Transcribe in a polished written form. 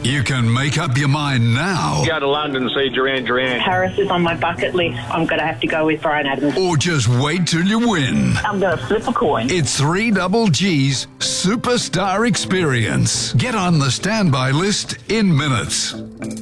You can make up your mind now. Go to London and see Duran Duran. Paris is on my bucket list. I'm going to have to go with Bryan Adams. Or just wait till you win. I'm going to flip a coin. It's 3GG's Superstar Experience. Get on the standby list in minutes.